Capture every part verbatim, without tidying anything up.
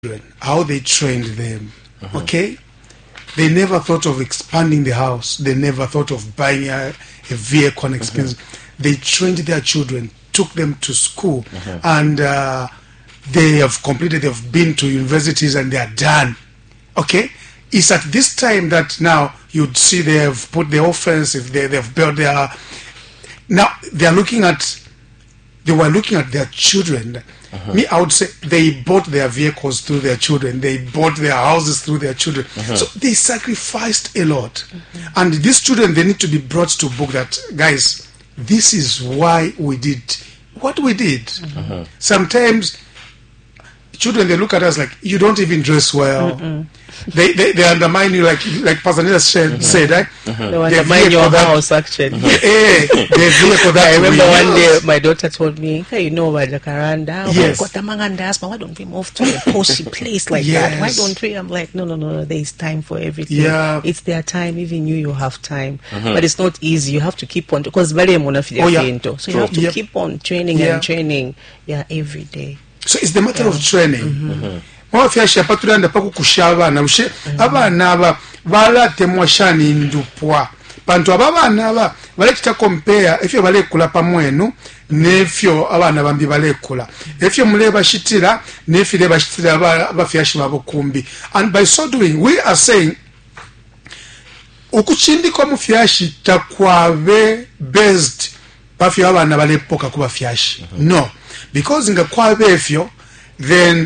how they trained them. Uh-huh. Okay, they never thought of expanding the house. They never thought of buying a, a vehicle, an expensive. Uh-huh. They trained their children, took them to school, uh-huh. and uh, they have completed. They've been to universities and they are done. Okay, it's at this time that now you'd see they have put the offensive. They they've built their. Now they are looking at. They were looking at their children. Uh-huh. Me, I would say they bought their vehicles through their children. They bought their houses through their children. Uh-huh. So they sacrificed a lot. Uh-huh. And these children, they need to be brought to book that, guys, this is why we did what we did. Uh-huh. Sometimes children, they look at us like, you don't even dress well. Uh-uh. They, they they undermine you, like like Pastor Nita said, uh-huh. said right? Uh-huh. They undermine your that, house, actually. Uh-huh. Yeah, they vehicle that I remember one day my daughter told me, hey, you know about Jacaranda? Yes. Why don't we move to a poshy place like yes. that? Why don't we? I'm like, no, no, no, no, there's time for everything. Yeah. It's their time, even you, you have time. Uh-huh. But it's not easy. You have to keep on, because very oh, yeah. So you have to yep. keep on training yeah. and training yeah, every day. So it's the matter yeah. of training. Mm-hmm. Uh-huh. Mwafyasha patulanda pakukusha abana ushe abana aba balate mwashani ndupwa pantu abana aba balekita compare efyo balekula pamwenu nefyo abana bambi balekula efyo muleba shitira nefile bashitira abafyashi babukumbi. And by so doing we are saying ukuchindiko mufyashi takwabe based bafyo abana balepoka kuba fyashi. No, because nga kwabe efyo then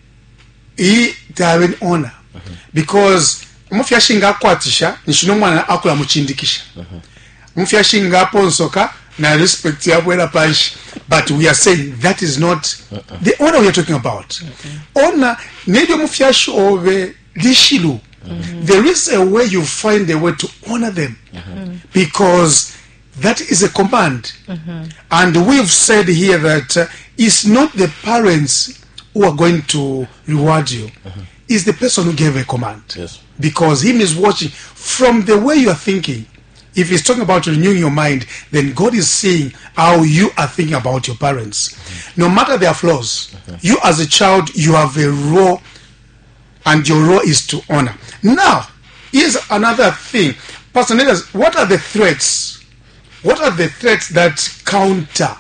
he have an honor. Uh-huh. Because mufyashinga akwatisha nishino mwana akula muchindikisha. Uh-huh. Mufyashinga aponsoka na respect yabwela pash. But we are saying that is not uh-uh. the honor we are talking about. Uh-uh. Honor nedio mufyashi ove lishilu. Uh-huh. There is a way you find a way to honor them. Uh-huh. Because that is a command. Uh-huh. And we've said here that uh, it's not the parents who are going to reward you. Uh-huh. Is the person who gave a command. Yes. Because him is watching from the way you are thinking. If he's talking about renewing your mind, then God is seeing how you are thinking about your parents. Uh-huh. No matter their flaws, uh-huh. you as a child, you have a role, and your role is to honor. Now, here's another thing. Pastor Nedas, what are the threats? What are the threats that counter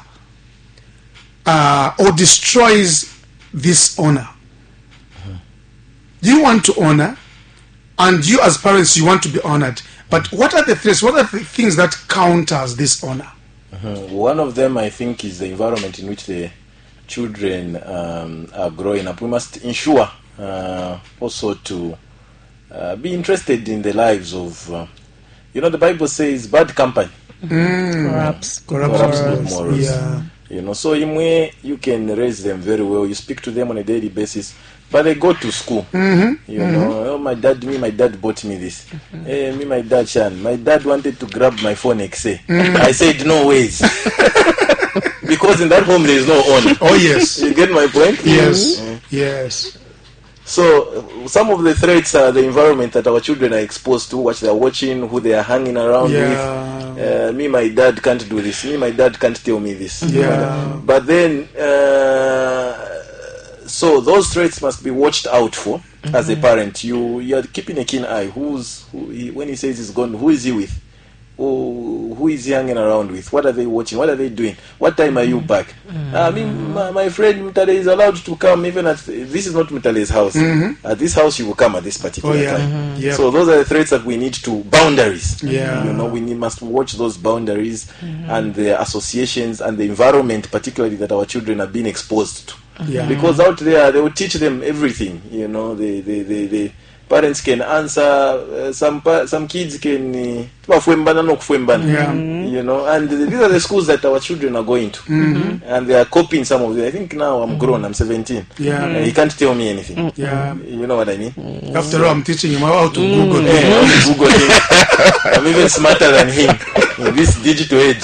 uh, or destroys this honor? Uh-huh. You want to honor, and you as parents, you want to be honored. But what are the threats? What are the things that counters this honor? Uh-huh. One of them, I think, is the environment in which the children um, are growing up. We must ensure uh, also to uh, be interested in the lives of, uh, you know, the Bible says bad company mm. corrupts, corrupts, corrupts good morals. Yeah. You know, so in way you can raise them very well. You speak to them on a daily basis, but they go to school. Mm-hmm. You mm-hmm. know, oh my dad, me, my dad bought me this. Mm-hmm. Hey, me, my dad, Shan, my dad wanted to grab my phone. X-A. Mm-hmm. I said no ways, because in that home there is no honor. Oh yes, you get my point. Yes, mm-hmm. yes. So uh, some of the threats are the environment that our children are exposed to, what they are watching, who they are hanging around yeah. with. Uh, me, my dad can't do this. Me, my dad can't tell me this. Yeah. But then, uh, so those threats must be watched out for. Mm-hmm. As a parent, you you are keeping a keen eye. Who's who? He, when he says he's gone, who is he with? Who, who is he hanging around with? What are they watching? What are they doing? What time are you back? Mm-hmm. I mean, my, my friend Mutale is allowed to come even at, this is not Mutale's house. Mm-hmm. At this house, you will come at this particular oh, yeah. time. Mm-hmm. Yep. So those are the threats that we need to, boundaries. Yeah. You know, we need, must watch those boundaries mm-hmm. and the associations and the environment, particularly that our children are being exposed to. Yeah. Because out there, they will teach them everything. You know, they, they, they, they parents can answer, uh, some pa- some kids can uh, yeah. you know, and these are the schools that our children are going to, mm-hmm. and they are copying some of them. I think now I'm grown, I'm seventeen. Yeah, uh, he can't tell me anything. Yeah, you know what I mean. Mm-hmm. After all, I'm teaching him how to mm-hmm. Google. Yeah, how to Google things. I'm even smarter than him in this digital age.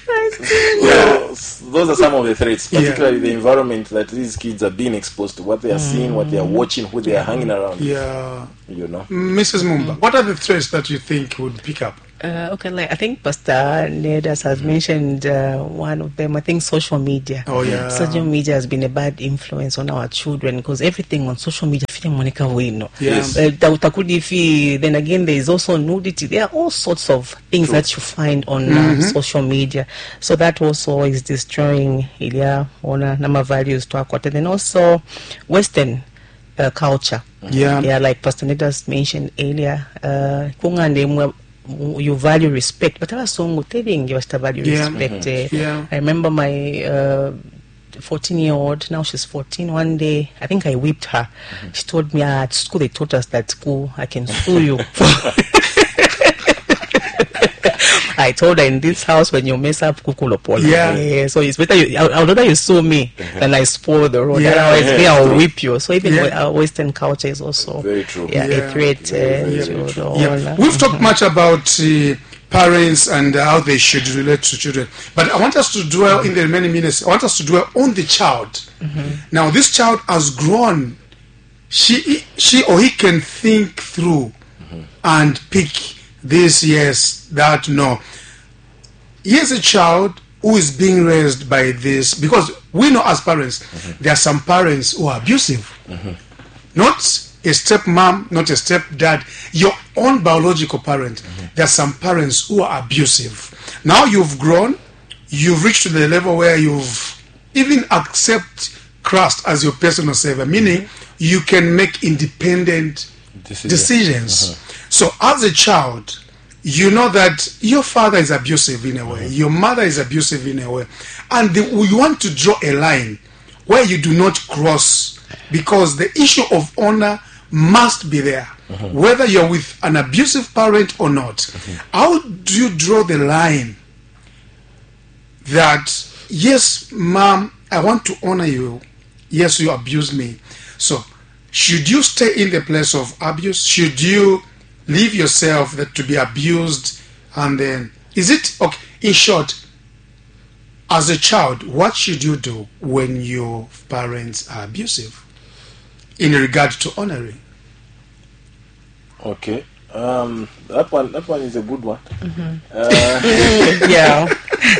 So, those are some of the threats, particularly yeah. the environment that these kids are being exposed to, what they are mm. seeing, what they are watching, who they are hanging around. Yeah. You know. Missus Mumba, what are the threats that you think would pick up? Uh, okay, like I think Pastor Nedas has mentioned uh, one of them. I think social media. Oh yeah, social media has been a bad influence on our children because everything on social media. Yes. Uh, then again, there is also nudity. There are all sorts of things True. that you find on mm-hmm. uh, social media. So that also is destroying Ilya honor number values to our quarter. Then also Western uh, culture. Yeah, yeah, like Pastor Nedas mentioned earlier. Uh, you value respect, but also telling you have to value yeah. respect. Mm-hmm. Uh, yeah. I remember my uh, fourteen year old, now she's fourteen. One day, I think I whipped her. Mm-hmm. She told me, ah, at school they taught us that school I can sue you. I told her, in this house, when you mess up, kukulopola. Yeah. yeah. So it's better you, I would rather you sue me mm-hmm. than I spoil the road. Yeah. Otherwise, yeah. me, I'll whip you. So even yeah. our Western culture is also very true. Yeah, yeah. a threat very, uh, very to true. the Yeah. We've talked much about uh, parents and how they should relate to children, but I want us to dwell in the remaining minutes. I want us to dwell on the child. Mm-hmm. Now, this child has grown. She, she or he can think through mm-hmm. and pick this, yes, that, no. Here's a child who is being raised by this, because we know as parents, mm-hmm. there are some parents who are abusive. Mm-hmm. Not a stepmom, not a stepdad, your own biological parent. Mm-hmm. There are some parents who are abusive. Now you've grown, you've reached to the level where you've even accept Christ as your personal savior, meaning mm-hmm. you can make independent Decision. decisions. Uh-huh. So as a child, you know that your father is abusive in a way, mm-hmm. your mother is abusive in a way, and the, you want to draw a line where you do not cross, because the issue of honor must be there, mm-hmm. whether you're with an abusive parent or not. Mm-hmm. How do you draw the line that, yes, mom, I want to honor you, yes, you abuse me, so should you stay in the place of abuse? Should you leave yourself that to be abused? And then, is it, okay, in short, as a child, what should you do when your parents are abusive in regard to honoring? Okay, um, that one, that one is a good one. Mm-hmm. Uh, yeah.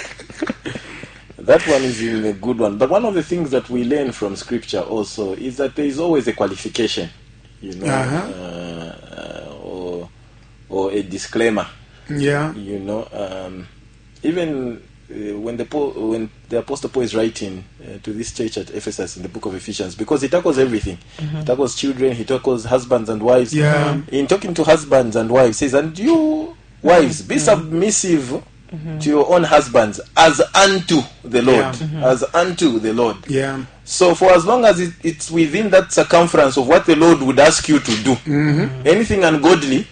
That one is a good one. But one of the things that we learn from scripture also is that there is always a qualification, you know, uh-huh. uh, or or a disclaimer. Yeah. You know, um, even uh, when the Paul, when the Apostle Paul is writing uh, to this church at Ephesus in the book of Ephesians, because he tackles everything. Mm-hmm. He tackles children, he tackles husbands and wives. Yeah. In talking to husbands and wives, he says, and you wives, be mm-hmm. submissive Mm-hmm. to your own husbands as unto the Lord, yeah. mm-hmm. as unto the Lord. Yeah. So for as long as it, it's within that circumference of what the Lord would ask you to do, mm-hmm. anything ungodly,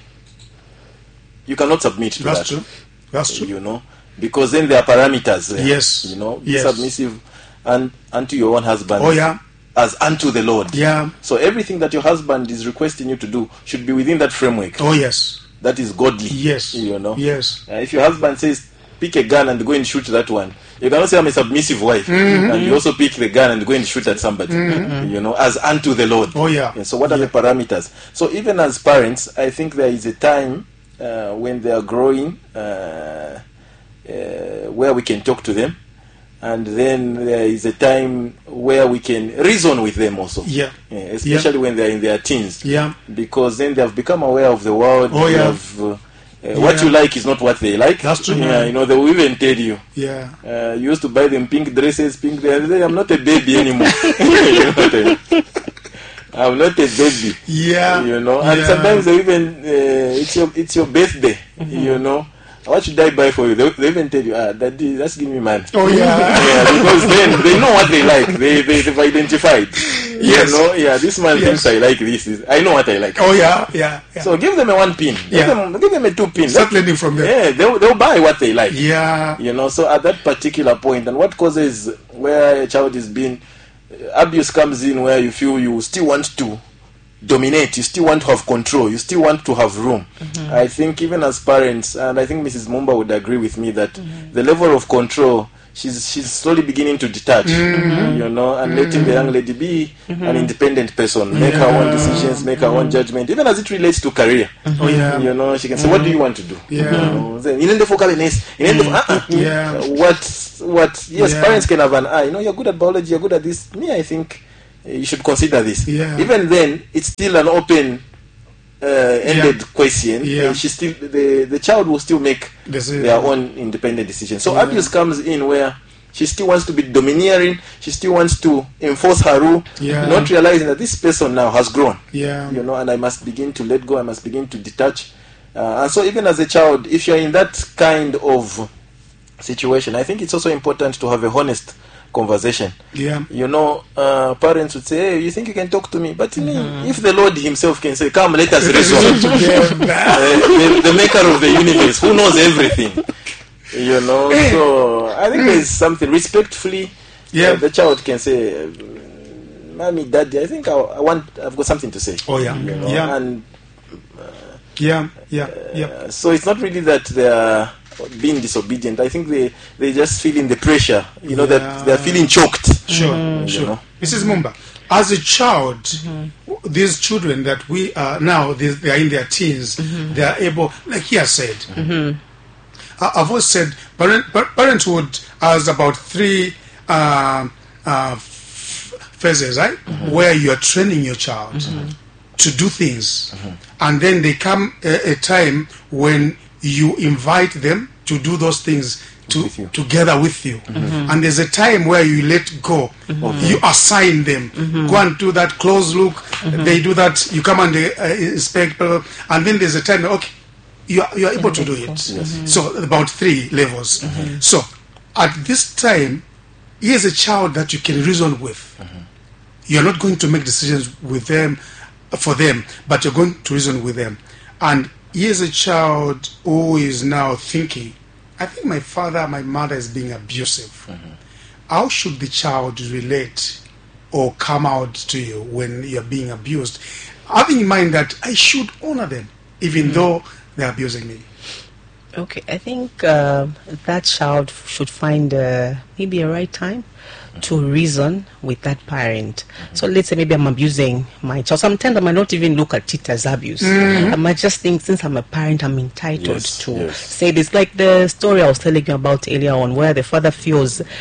you cannot submit to That's that. True. That's true. You know, because then there are parameters. There, yes. You know, be yes. submissive and unto your own husband. Oh yeah. As unto the Lord. Yeah. So everything that your husband is requesting you to do should be within that framework. Oh yes. That is godly. Yes. You know. Yes. Uh, if your husband says, pick a gun and go and shoot that one, you cannot say I'm a submissive wife, mm-hmm. and you also pick the gun and go and shoot at somebody. Mm-hmm. You know, as unto the Lord. Oh yeah. And so what yeah. are the parameters? So even as parents, I think there is a time uh, when they are growing uh, uh, where we can talk to them, and then there is a time where we can reason with them also. Yeah. Yeah, especially yeah. when they are in their teens. Yeah. Because then they have become aware of the world. Oh yeah. Have, uh, Uh, yeah. What you like is not what they like. That's true. Yeah, you know, they will even tell you. Yeah. Uh, you used to buy them pink dresses, pink dresses. I'm not a baby anymore. You know what I mean? I'm not a baby. Yeah. You know, and yeah. sometimes they even uh, it's your it's your birthday. Mm-hmm. You know, what should I buy for you? They, they even tell you, ah, daddy, just give me money. Oh yeah. Yeah, because then they know what they like. They they they've identified. Yes. You know, yeah, this man yes. thinks I like this. I know what I like. Oh yeah, yeah. yeah. So give them a one pin. Give yeah. them give them a two pin. Start learning from them. Yeah, they'll they'll buy what they like. Yeah. You know, so at that particular point, and what causes where a child is being abuse comes in, where you feel you still want to dominate, you still want to have control, you still want to have room. Mm-hmm. I think even as parents, and I think Missus Mumba would agree with me that mm-hmm. the level of control she's she's slowly beginning to detach, Mm-hmm. you know, and letting the young lady be an independent person, make her own decisions, make her own judgment, even as it relates to career. Oh, yeah. You know, she can say, "What do you want to do?" Yeah. You know, then, "You need to focus on this. You need to- uh-uh. Yeah. Uh, What what? Yes, Yeah. parents can have an eye. You know, you're good at biology. You're good at this. Me, I think uh, you should consider this. Yeah. Even then, it's still an open. Uh, ended Yeah. question. Yeah. Uh, she still the the child will still make This is- their own independent decision. So Yeah. abuse comes in where she still wants to be domineering. She still wants to enforce her rule, Yeah. not realizing that this person now has grown. Yeah. You know, and I must begin to let go. I must begin to detach. Uh, and so, even as a child, if you're in that kind of situation, I think it's also important to have a honest conversation. Yeah. You know, uh, parents would say, "Hey, you think you can talk to me?" But me, if the Lord Himself can say, "Come, let us resolve," uh, the, the Maker of the universe, who knows everything, you know. So I think there's something respectfully. Yeah. uh, the child can say, "Mommy, Daddy, I think I, I want. I've got something to say." Oh, yeah. You know? Yeah. And Yeah. Yeah. Yeah. uh, so it's not really that they are being disobedient. I think they they just feeling the pressure. You know, Yeah. that they're feeling choked. Sure, You sure. know? Missus Mumba, as a child, these children that we are now, they, they are in their teens, they are able, like he has said, I- I've always said parent, par- parenthood has about three um, uh, f- phases, right? Where you are training your child to do things, and then they come a, a time when you invite them to do those things to, With you. together with you, and there's a time where you let go. You assign them, go and do that close look. They do that. You come and uh, inspect, blah, blah, and then there's a time. Okay, you are, you are able to do it. So about three levels. So at this time, here's a child that you can reason with. You're not going to make decisions with them, for them, but you're going to reason with them. And here's a child who is now thinking, I think my father, my mother is being abusive. How should the child relate or come out to you when you're being abused? Having in mind that I should honor them, even though they're abusing me. Okay, I think uh, that child should find uh, maybe a right time to reason with that parent. So let's say maybe I'm abusing my child. Sometimes I might not even look at it as abuse. I might just think, since I'm a parent, I'm entitled Yes, to yes. say this. Like the story I was telling you about earlier on, where the father feels, so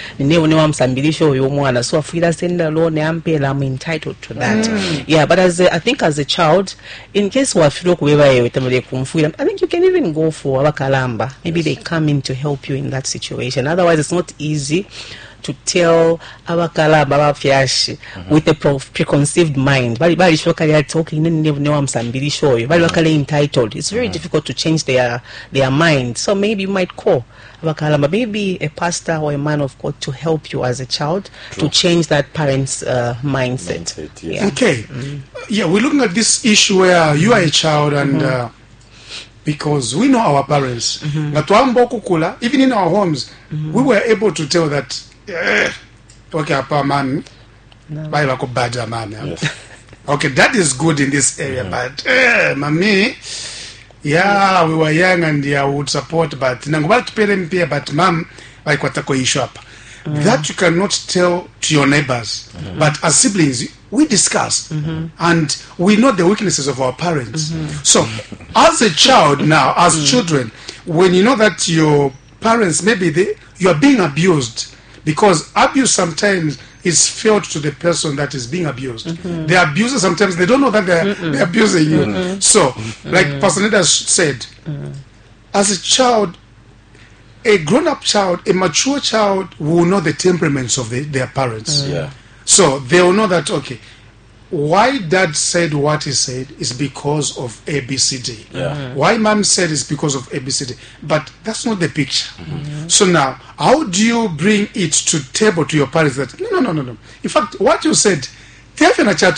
I feel as I'm entitled to that. Yeah, but as a, I think as a child, in case I think you can even go for abakalamba. Maybe they come in to help you in that situation. Otherwise, it's not easy to tell abakala baba fiashi with a pro- preconceived mind. Bali bali shoka ya talking never know I'm somebody show you. Bali bakale entitled. It's very difficult to change their their mind. So maybe you might call abakala, maybe a pastor or a man of God to help you as a child to change that parent's uh, mindset. Mindset, yes. Yeah. Okay. Yeah, we're looking at this issue where you are a child and uh, because we know our parents. Mm-hmm. Even in our homes, we were able to tell that eh, okay, apa man, bye bako bad man. Yes. Okay, that is good in this area, but eh, mami, yeah, we were young and yeah, we would support, but nangubali tupere mpia, but mam, like watako issue up. That you cannot tell to your neighbors, but as siblings, we discuss and we know the weaknesses of our parents. So, as a child now, as children, when you know that your parents, maybe they, you are being abused, because abuse sometimes is felt to the person that is being abused. The abuser sometimes they don't know that they're, they're abusing you. So, like Pastor Neda said, as a child, a grown-up child, a mature child will know the temperaments of the, their parents. Yeah. So they will know that, okay, why dad said what he said is because of A B C D. Yeah. Why mom said is because of A B C D. But that's not the picture. So now, how do you bring it to table to your parents that, no, no, no, no, no. In fact, what you said, yes.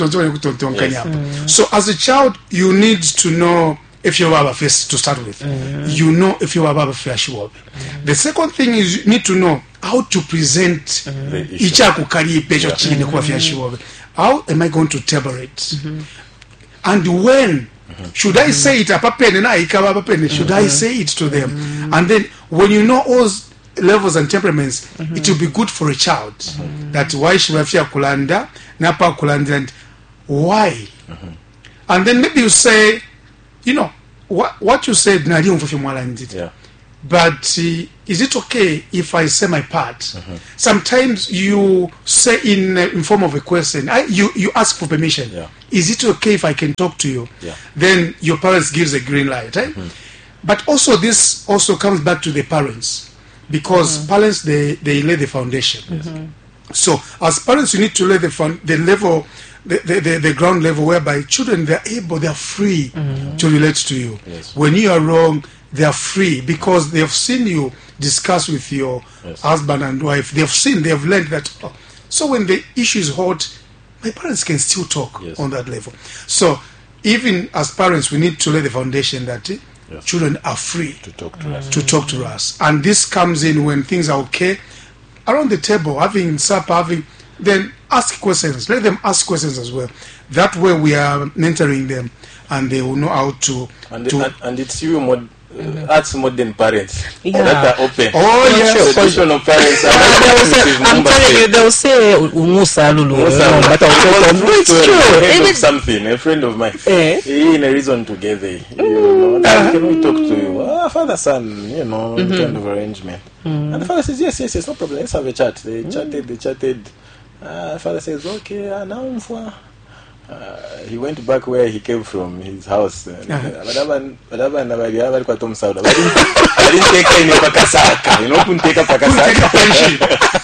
So as a child, you need to know if you have a face to start with. Mm-hmm. You know if you have a face. Mm-hmm. The second thing is you need to know how to present mm-hmm. How am I going to table it? Mm-hmm. And when mm-hmm. should I say it? Should I say it to them? Mm-hmm. And then when you know all levels and temperaments, mm-hmm. it will be good for a child. Mm-hmm. That why should I kulanda, napa kulanda, and why? Mm-hmm. And then maybe you say, you know, what what you said, yeah. But uh, is it okay if I say my part? Mm-hmm. Sometimes you say in uh, in form of a question, I, you you ask for permission. Yeah. Is it okay if I can talk to you? Yeah. Then your parents gives a green light, right? Mm-hmm. But also this also comes back to the parents, because mm-hmm. parents they they lay the foundation. Mm-hmm. So as parents, you need to lay the fun, the level, the, the, the, the ground level, whereby children, they're able, they're free mm-hmm. to relate to you. Yes. When you are wrong, they are free, because they have seen you discuss with your yes. husband and wife. They have seen, they have learned that. Oh. So when the issue is hot, my parents can still talk yes. on that level. So even as parents, we need to lay the foundation that eh, yes. children are free to talk to mm-hmm. us. To talk to us. And this comes in when things are okay. Around the table, having supper, having, then ask questions. Let them ask questions as well. That way we are mentoring them, and they will know how to. And, to and, and it's you, mod, uh, ask modern parents yeah. that are open. Oh yes, the traditional parents. Are I'm telling you, they'll say Umusa Lulu. But it's true. A friend of something, a friend of mine. Eh? He in a reason together. You know, uh-huh. Can we talk to you? Ah, father, son, you know, mm-hmm. kind of arrangement. Mm. And the father says, yes, yes, yes, no problem. Let's have a chat. They mm. chatted, they chatted. Uh, the father says, okay, uh, now uh, he went back where he came from, his house. And, uh, whatever, and I didn't take any pakasaka. You know, couldn't take a pakasaka.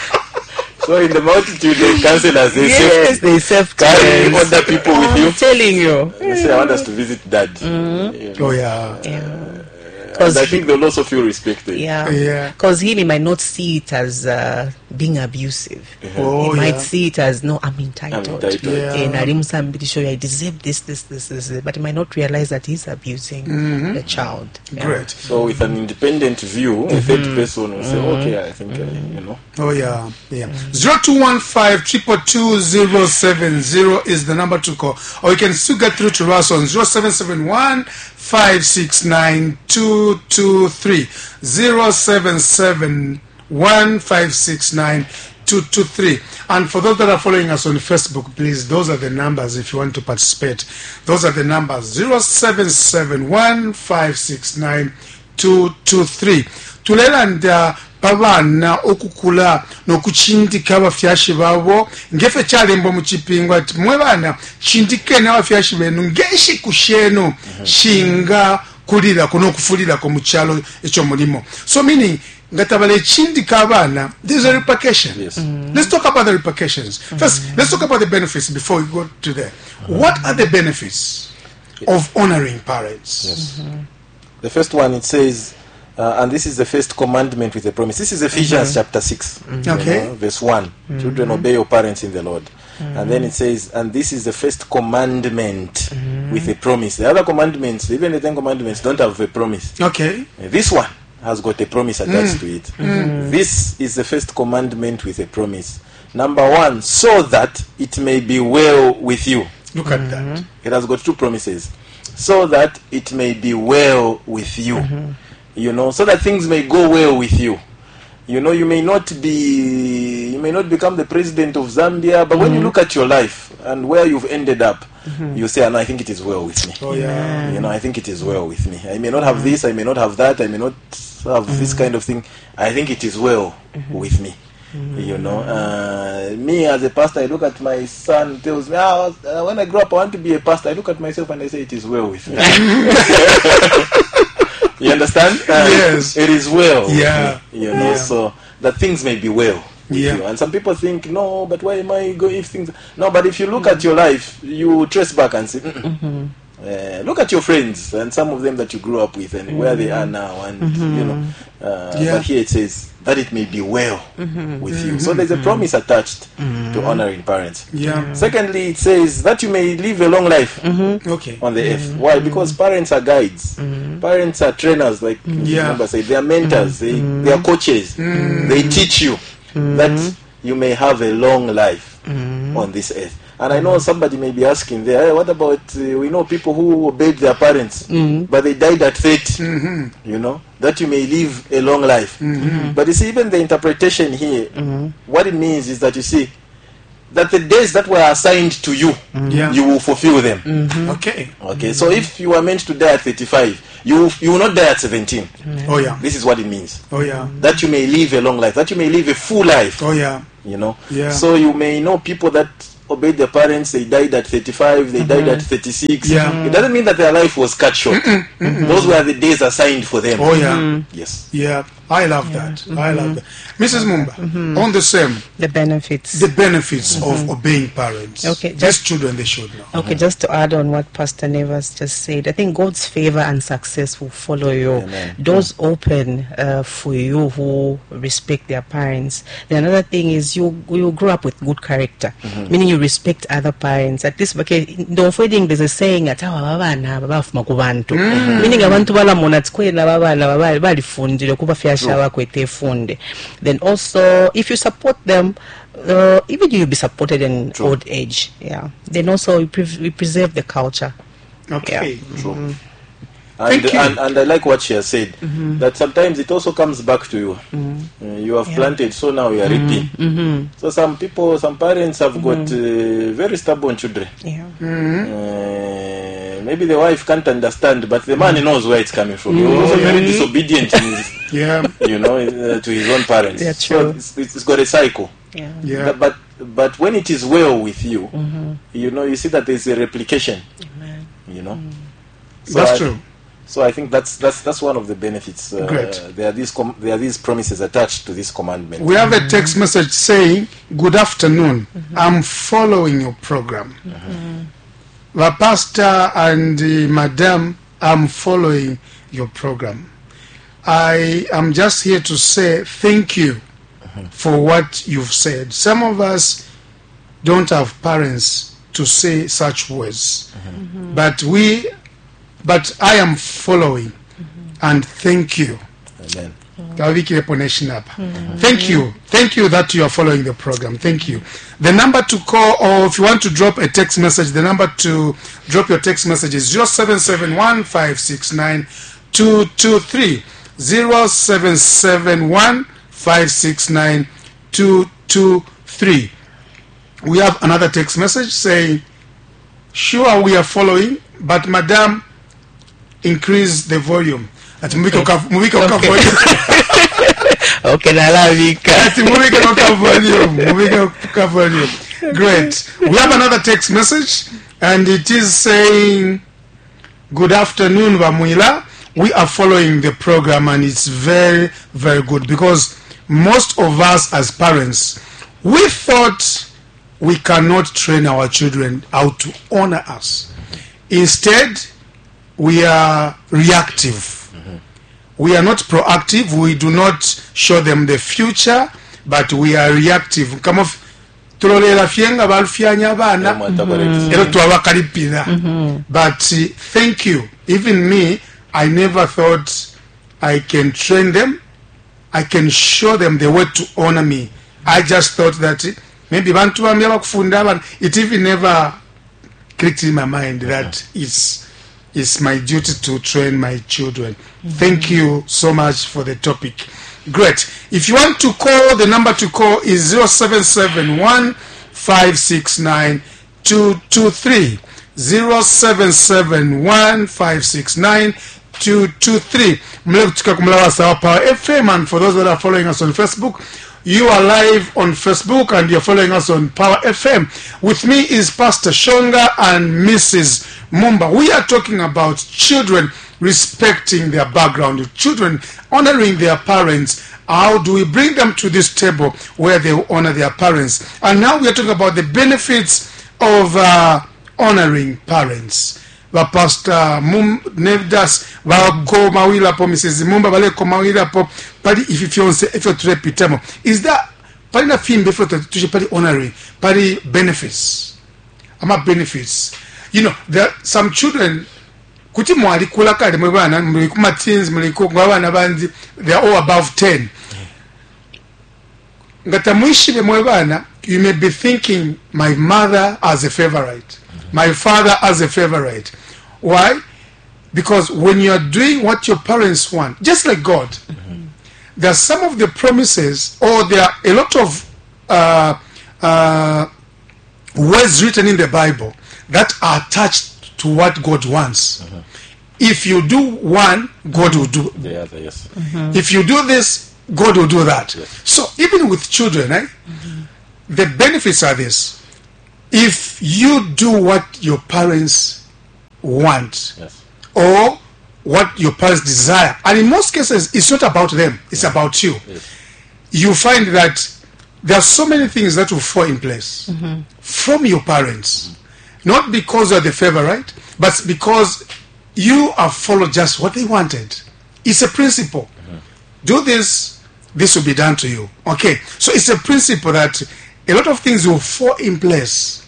So in the multitude, the counselors, they yes, say, they serve carry other people with you. I'm telling you. They say, I want us to visit dad. Mm-hmm. You know? Oh, yeah. Yeah. And I think they'll also feel respected. Yeah, yeah. Because he might not see it as uh, being abusive. Uh-huh. Oh, he might yeah. see it as, no, I'm entitled. I'm entitled. Yeah. And I'm pretty sure I deserve this, this, this, this, but he might not realize that he's abusing mm-hmm. the child. Yeah. Great. So with an independent view, mm-hmm. a third person will say, okay, I think, mm-hmm. uh, you know. Oh, yeah, yeah. zero two one five, two two two, zero seven zero is the number to call. Or you can still get through to us on zero seven seven one, five six nine, two two three. zero seven seven one, five six nine, two two three. And for those that are following us on Facebook, please, those are the numbers if you want to participate. Those are the numbers: zero seven seven one, five six nine, two two three. Tulelanda babana okukula n'okuchindika abafyashi babo ngefe kyalembo mu kipingo ati mwe bana chindike n'abafyashi benu ngeshi kusheno shinga kulira kuno kufulira ko mu kyalo ekyo mulimo. So meaning ngatabale chindika abana, there's a repercussion. Yes. Mm. Let's talk about the repercussions. First, mm. let's talk about the benefits before we go to there. Mm. What are the benefits of honoring parents? Yes. Mm-hmm. The first one, it says, Uh, and this is the first commandment with a promise. This is Ephesians mm-hmm. chapter six, mm-hmm. okay, know, verse one. Mm-hmm. Children, obey your parents in the Lord. Mm-hmm. And then it says, and this is the first commandment mm-hmm. with a promise. The other commandments, even the Ten Commandments, don't have a promise. Okay. Uh, this one has got a promise attached mm. to it. Mm-hmm. This is the first commandment with a promise. Number one, so that it may be well with you. Look at mm-hmm. that. It has got two promises. So that it may be well with you. Mm-hmm. You know, so that things may go well with you. You know, you may not be, you may not become the president of Zambia, but mm-hmm. when you look at your life and where you've ended up, mm-hmm. you say, and I think it is well with me. Oh yeah. You know, I think it is well with me. I may not have mm-hmm. this, I may not have that, I may not have mm-hmm. this kind of thing. I think it is well mm-hmm. with me. Mm-hmm. You know, uh, me as a pastor, I look at my son, tells me, ah, uh, when I grow up, I want to be a pastor. I look at myself and I say, it is well with me. You understand? Uh, yes. It is well. Yeah. Me, you know, yeah. So that things may be well. Yeah. You. And some people think, no, but why am I going if things... No, but if you look mm-hmm. at your life, you trace back and say, mm-hmm. uh, look at your friends and some of them that you grew up with and mm-hmm. where they are now. And, mm-hmm. you know, uh, yeah. But here it says, that it may be well mm-hmm. with you. So there's a promise attached mm-hmm. to honoring parents. Yeah. Secondly, it says that you may live a long life mm-hmm. okay. on the mm-hmm. earth. Why? Because parents are guides. Mm-hmm. Parents are trainers, like yeah. remember say, they are mentors. Mm-hmm. They, they are coaches. Mm-hmm. They teach you mm-hmm. that you may have a long life mm-hmm. on this earth. And I know somebody may be asking there, hey, what about, uh, we know people who obeyed their parents, mm-hmm. but they died at thirty, mm-hmm. you know, that you may live a long life. Mm-hmm. But you see, even the interpretation here, mm-hmm. what it means is that, you see, that the days that were assigned to you, mm-hmm. yeah. you will fulfill them. Mm-hmm. Okay. Okay. Mm-hmm. So if you are meant to die at thirty-five, you you will not die at seventeen. Mm-hmm. Oh yeah. This is what it means. Oh yeah. That you may live a long life. That you may live a full life. Oh yeah. You know. Yeah. So you may know people that obeyed their parents. They died at thirty-five. They mm-hmm. died at thirty-six. Yeah. Mm-hmm. It doesn't mean that their life was cut short. Mm-hmm. Mm-hmm. Those were the days assigned for them. Oh yeah. Mm-hmm. Yes. Yeah. I love yeah. that. Mm-hmm. I love that. Missus Mumba, mm-hmm. on the same. The benefits. The benefits mm-hmm. of obeying parents. Okay. Just children, they should know. Okay, mm-hmm. just to add on what Pastor Nevers just said, I think God's favor and success will follow you. Amen. Doors mm-hmm. open uh, for you who respect their parents. Then another thing is you you grow up with good character, mm-hmm. meaning you respect other parents. At least, okay, don't forget there's a saying at babana babafuma kubantu, meaning abantu balamona tkwena babana babali balifundile kuba fiasha wakwete funde. Then also, if you support them, uh, even you'll be supported in True. Old age. Yeah. Then also, we, pre- we preserve the culture. Okay. Yeah. True. Mm-hmm. And, and and I like what she has said, mm-hmm. that sometimes it also comes back to you. Mm-hmm. Uh, you have yeah. planted, so now you are mm-hmm. reaping. Mm-hmm. So some people, some parents have mm-hmm. got uh, very stubborn children. Yeah. Mm-hmm. Uh, maybe the wife can't understand, but the man mm-hmm. knows where it's coming from. Mm-hmm. He's also very disobedient in his, yeah. you know, uh, to his own parents. Yeah, true. So it's, it's got a cycle. Yeah. Yeah. But, but but when it is well with you, mm-hmm. you know, you see that there's a replication. Amen. You know, mm. so that's I, true. So I think that's that's that's one of the benefits. Uh, Great. There are these com- there are these promises attached to this commandment. We have a text message saying, "Good afternoon. Mm-hmm. I'm following your program. Mm-hmm. The pastor and uh, madam, I'm following your program. I am just here to say thank you mm-hmm. for what you've said. Some of us don't have parents to say such words, mm-hmm. but we." But I am following, mm-hmm. and thank you. Amen. Mm-hmm. Thank you. Thank you that you are following the program. Thank you. The number to call, or if you want to drop a text message, the number to drop your text message is zero seven seven one five six nine two two three. zero seven seven one five six nine two two three. We have another text message saying, sure, we are following, but madam, increase the volume. Ati mubika ka mubika ka volume. Okay, nalavika. Ati mubika ka volume. Mubika ka volume. Great. We have another text message, and it is saying, "Good afternoon, Bamuila. We are following the program, and it's very, very good because most of us as parents, we thought we cannot train our children how to honor us. Instead, we are reactive. Mm-hmm. We are not proactive. We do not show them the future, but we are reactive. Come off. But uh, thank you. Even me, I never thought I can train them. I can show them the way to honor me. I just thought that maybe it even never clicked in my mind that it's it's my duty to train my children. Mm-hmm. Thank you so much for the topic. Great. If you want to call, the number to call is zero seven seven one five six nine two two three. zero seven seven one five six nine two two three. Power F M, and for those that are following us on Facebook, you are live on Facebook and you're following us on Power F M. With me is Pastor Shonga and Missus Mumba. We are talking about children respecting their background, children honoring their parents. How do we bring them to this table where they honor their parents? And now we are talking about the benefits of uh, honoring parents. Va Pastor Mum Nevdas va ko mawila po Missus Mumba vale ko mawila po pali ififyonse ifyo turepitamo. Is that pali na fimbe ifyo tuje pali honoring pali benefits? Ama benefits. You know, there are some children kuti mwali kula kale mwe bana mwe kuma teens mwe ko ngabana banzi, they are all above ten. Ngata mwishibe mwe bana you may be thinking, my mother as a favorite, my father as a favorite. Why? Because when you are doing what your parents want, just like God, mm-hmm. there are some of the promises, or there are a lot of uh, uh, words written in the Bible that are attached to what God wants. Mm-hmm. If you do one, God will do the other. Yes. Mm-hmm. If you do this, God will do that. Yes. So even with children, eh, mm-hmm. the benefits are this: if you do what your parents want, yes. or what your parents desire, and in most cases, it's not about them; it's yeah. about you. Yes. You find that there are so many things that will fall in place mm-hmm. from your parents, mm-hmm. not because you're the favorite, but because you have followed just what they wanted. It's a principle. Mm-hmm. Do this, this will be done to you. Okay, so it's a principle that a lot of things will fall in place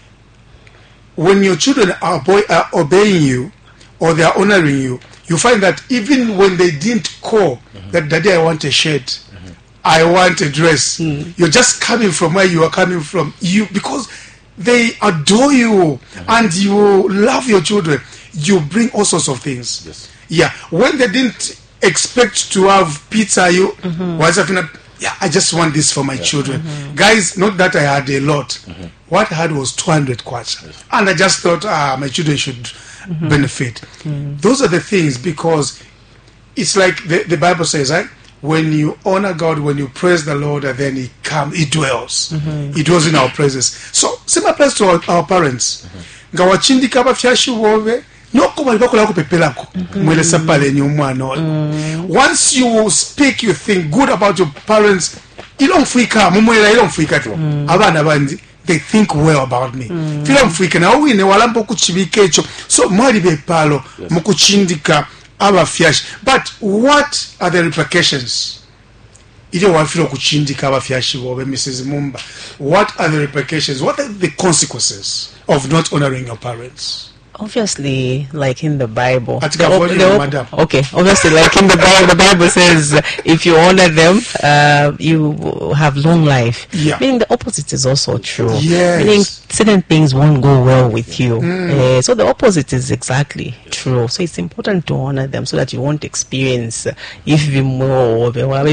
when your children are, boy, are obeying you, or they are honoring you. You find that even when they didn't call mm-hmm. that, Daddy, I want a shirt, mm-hmm. I want a dress, mm-hmm. you're just coming from where you are coming from. You because they adore you mm-hmm. and you love your children. You bring all sorts of things. Yes. Yeah. When they didn't expect to have pizza, you mm-hmm. was like, yeah, I just want this for my yeah. children. Mm-hmm. Guys, not that I had a lot. Mm-hmm. What I had was two hundred kwacha. Yes. And I just thought, ah, my children should mm-hmm. benefit. Mm-hmm. Those are the things, because it's like the, the Bible says, right? When you honor God, when you praise the Lord, and then He comes, He dwells. Mm-hmm. He dwells in our praises. So, similar place to our, our parents. Nga wachindika abafyashi bove, noko bali bakola kupepelako mwelesa pale nyo mwana oyo. Once you speak, you think good about your parents, ilo mfuika mumwela ilo mfuika tu abana bandi, they think well about me. Filo mfuika na uwine walampo kuchibike echo, so mwali bepalo mukuchindika abafyashi. But what are the repercussions? Ile wafilo kuchindika abafyashi bobe, Missus Mumba, what are the repercussions? What are the consequences of not honoring your parents? Obviously, like in the Bible. The, the, the, okay, obviously, like in the Bible, the Bible says if you honor them, uh, you have long life. Yeah. Meaning the opposite is also true. Yes. Meaning certain things won't go well with you. Mm. Uh, so the opposite is exactly true. So it's important to honor them so that you won't experience if you more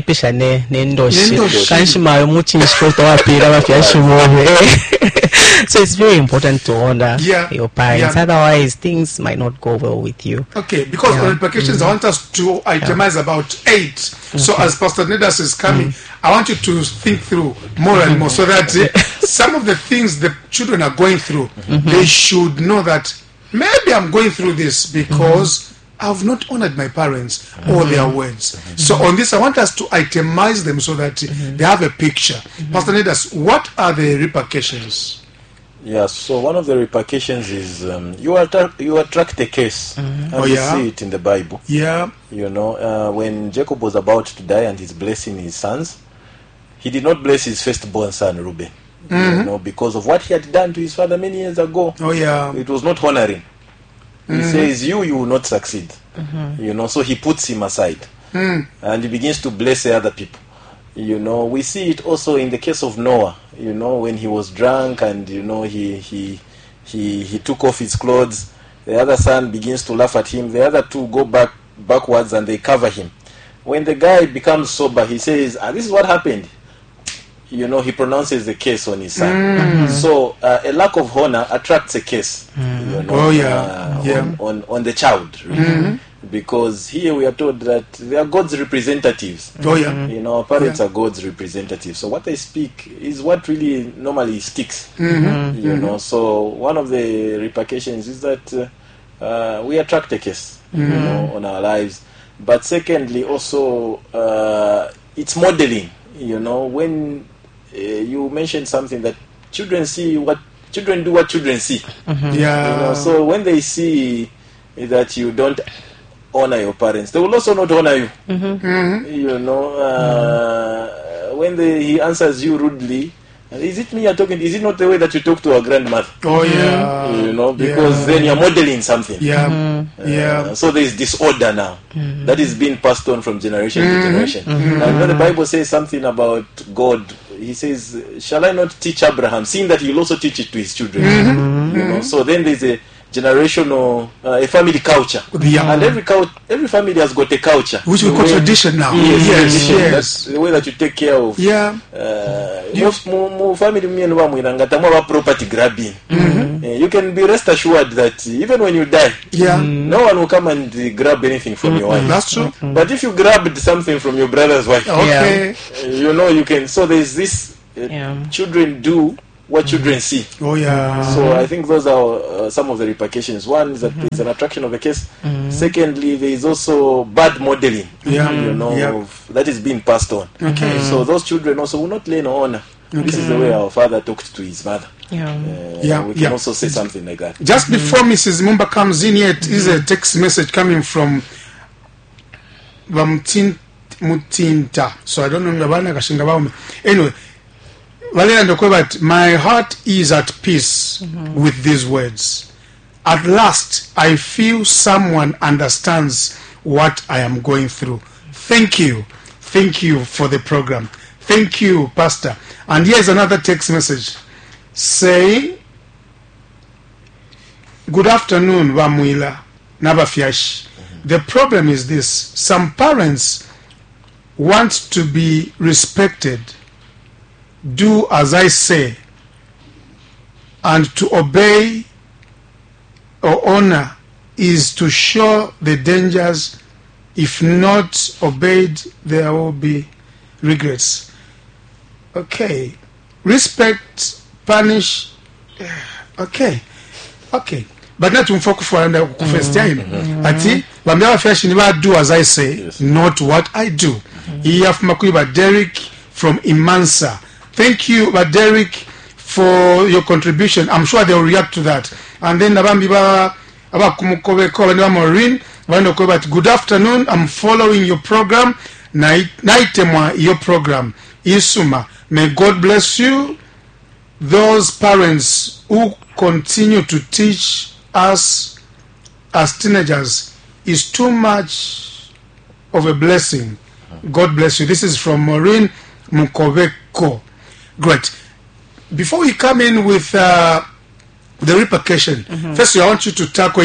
so it's very important to honor yeah. your parents. Yeah. Otherwise, things might not go well with you. Okay, because yeah. on repercussions, mm-hmm. I want us to itemize yeah. about eight. Okay. So as Pastor Nedas is coming, mm-hmm. I want you to think through more and more so that uh, some of the things the children are going through, mm-hmm. they should know that maybe I'm going through this because mm-hmm. I've not honored my parents mm-hmm. or their words. Mm-hmm. So on this, I want us to itemize them so that mm-hmm. they have a picture. Mm-hmm. Pastor Nedas, what are the repercussions? Yeah, so one of the repercussions is um, you attract you attract a case, mm-hmm. and oh, we yeah? see it in the Bible. Yeah, you know, uh, when Jacob was about to die and he's blessing his sons, he did not bless his firstborn son Reuben, mm-hmm. you know, because of what he had done to his father many years ago. Oh yeah, it was not honoring. He mm-hmm. says, "You, you will not succeed." Mm-hmm. You know, so he puts him aside, mm. and he begins to bless the other people. You know, we see it also in the case of Noah. You know, when he was drunk and you know he he he he took off his clothes, the other son begins to laugh at him. The other two go back backwards and they cover him. When the guy becomes sober, he says, ah, "This is what happened." You know, he pronounces the case on his son. Mm. So uh, a lack of honor attracts a case. Mm. You know, oh yeah, uh, yeah. On, on on the child. Really. Mm-hmm. Because here we are told that they are God's representatives. Oh yeah. You know, our parents yeah. are God's representatives. So what they speak is what really normally sticks. Mm-hmm. You mm-hmm. know, so one of the repercussions is that uh, uh, we attract a curse, mm-hmm. you know, on our lives. But secondly, also uh, it's modeling. You know, when uh, you mentioned something that children see what children do, what children see. Mm-hmm. Yeah. You know, so when they see that you don't honor your parents, they will also not honor you. Mm-hmm. Mm-hmm. You know, uh, mm-hmm. when they, he answers you rudely, is it me you're talking to? Is it not the way that you talk to our grandmother? Oh yeah. You know, because yeah. then you're modeling something. Yeah. Mm-hmm. Uh, yeah. So there is disorder now that is being passed on from generation mm-hmm. to generation. Mm-hmm. And when the Bible says something about God, he says, shall I not teach Abraham, seeing that he'll also teach it to his children? Mm-hmm. You know, so then there's a generational, uh, a family culture, Yeah. and every cou- every family has got a culture, Which we The call way- tradition now. Yes, Yes, tradition. yes. That's the way that you take care of. Yeah. Uh, most mu, mu family mienu bamwiranga tamu aba property grabbing. Uh, you can be rest assured that even when you die, Yeah. no one will come and uh, grab anything from your wife. That's true. But if you grabbed something from your brother's wife, Okay. uh, you know you can. So there's this. Uh, Yeah. Children do what children see. Oh yeah. So I think those are uh, some of the repercussions. One is that there's an attraction of the case. Secondly, there is also bad modeling. Yeah. You know, Yeah. of, that is being passed on. Okay. So those children also will not learn honor. This is the way our father talked to his mother. Yeah. Uh, Yeah, we can yeah. also say something like that. Just before Missus Mumba comes in here, is a text message coming from Vamtin Mutinta. So I don't know Yabana Kashinga Baume. Anyway, Valera Ndokweba, my heart is at peace with these words. At last, I feel someone understands what I am going through. Thank you. Thank you for the program. Thank you, Pastor. And here's another text message saying, good afternoon, Vamuila Nabafiash. The problem is this. Some parents want to be respected, do as I say, and to obey or honor is to show the dangers. If not obeyed, there will be regrets. Okay. Respect, punish. Okay. Okay. But not to focus for under first time. Ati, Bambia Fiash never do as I say, Yes. not what I do. He have Makuiba Derek from Imansa. Thank you, but Derek, for your contribution. I'm sure they will react to that. And then Nabambi ba aba kumukobe ko bani ba Maureen, bani ko but good afternoon. I'm following your program. Night nightemwa your program. Isuma. May God bless you. Those parents who continue to teach us as teenagers is too much of a blessing. God bless you. This is from Maureen Mukobeko. Great. Before we come in with uh, the repercussion, mm-hmm. first I want you to tackle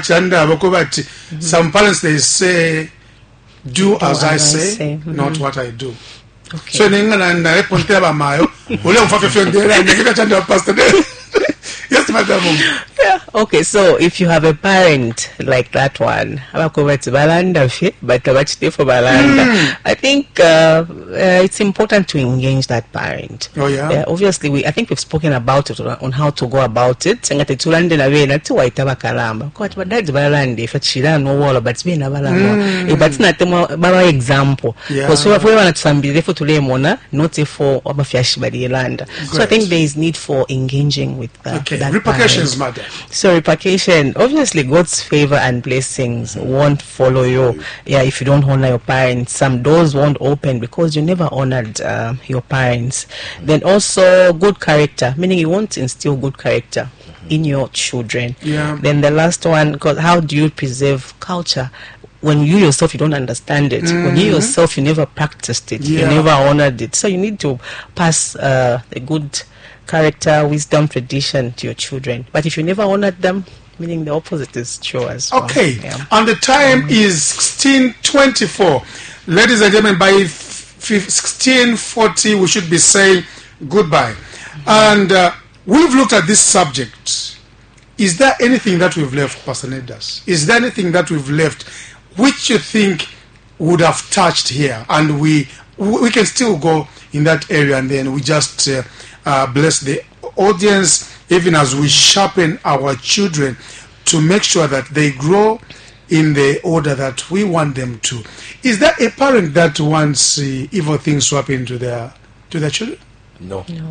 mm-hmm. some parents they say, do, do as, as I say, say. Mm-hmm. not what I do. Okay. So ningana na reponte ba mayo, ule mfafe fiondera ngeka chanda pastor. Yes, madam. Yeah. Okay, so if you have a parent like that one, balanda but for balanda, I think uh, uh, it's important to engage that parent. Oh yeah. Uh, obviously, we I think we've spoken about it on how to go about it. Ngate tulande na we na tuwa itaba kalamba. Kwa tuwa dad balande if chira no wala but be na balamba. But na temo baba example. Because we have we want to sambile for tule mona, not for abafiashi badi landa. So I think there is need for engaging with uh, okay. that repercussions, parent. madam. So repercussion, obviously God's favor and blessings won't follow you. Yeah, if you don't honor your parents, some doors won't open because you never honored uh, your parents. Then also good character, meaning you want to instill good character in your children. Yeah. Then the last one, because how do you preserve culture? When you yourself you don't understand it, mm-hmm. when you yourself you never practiced it, yeah. you never honored it. So you need to pass uh, a good character, wisdom, tradition to your children. But if you never honored them, meaning the opposite is true as well. Okay, Yeah. and the time mm-hmm. is sixteen twenty-four. Ladies and gentlemen, by sixteen forty we should be saying goodbye. Mm-hmm. And uh, we've looked at this subject. Is there anything that we've left, Pastor Nedas? Is there anything that we've left which you think would have touched here? And we we can still go in that area and then we just uh, uh, bless the audience even as we sharpen our children to make sure that they grow in the order that we want them to. Is there a parent that wants uh, evil things to happen to their to their children? No. No.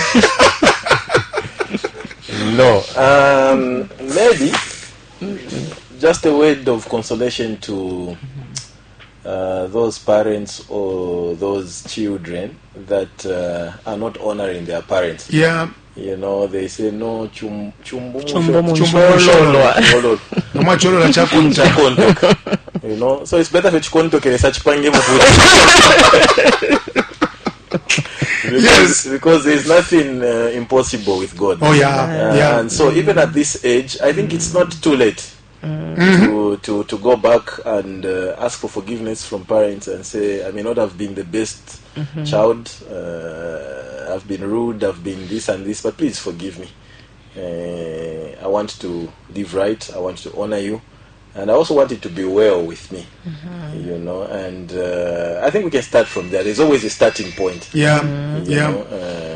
No. Um, maybe just a word of consolation to uh, those parents or those children that uh, are not honoring their parents. Yeah. You know, they say no chum chumbu Chumbo chumbo Amacholola chakunja. chakontoka. You know, so it's better for chikontoke research pange because, Yes. because there's nothing uh, impossible with God. Oh yeah, Uh, yeah. And so even at this age, I think it's not too late to, to to go back and uh, ask for forgiveness from parents and say, I may not have been the best child, uh, I've been rude, I've been this and this, but please forgive me. Uh, I want to live right, I want to honor you, and I also want it to be well with me, you know, and uh, I think we can start from there. There's always a starting point. Yeah, You yeah. know,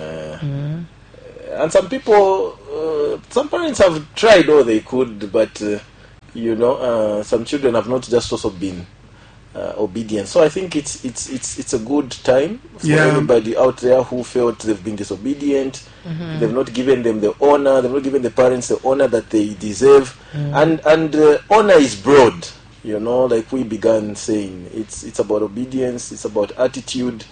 uh, and some people, uh, some parents have tried all they could, but uh, you know, uh, some children have not just also been uh, obedient. So I think it's it's it's it's a good time for Yeah. anybody out there who felt they've been disobedient. They've not given them the honor. They've not given the parents the honor that they deserve. And and uh, honor is broad. You know, like we began saying, it's it's about obedience. It's about attitude.